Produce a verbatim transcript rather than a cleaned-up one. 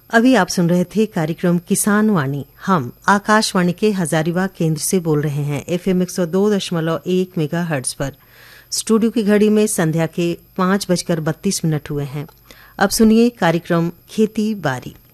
अभी आप सुन रहे थे कार्यक्रम किसान वाणी। हम आकाशवाणी के हजारीबाग केंद्र से बोल रहे हैं एफएम एक सौ दो दशमलव एक मेगा हर्ट्ज पर। स्टूडियो की घड़ी में संध्या के पांच बजकर बत्तीस मिनट हुए हैं। अब सुनिए कार्यक्रम खेती बारी।